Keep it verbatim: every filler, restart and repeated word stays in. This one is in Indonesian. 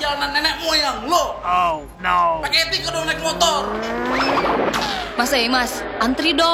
perjalanan nenek moyang lo. Oh no. Pakai etika dong naik motor. Mas, eh, mas, antri dong.